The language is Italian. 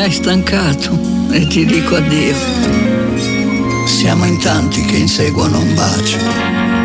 hai stancato e ti dico addio. Siamo in tanti che inseguono un bacio.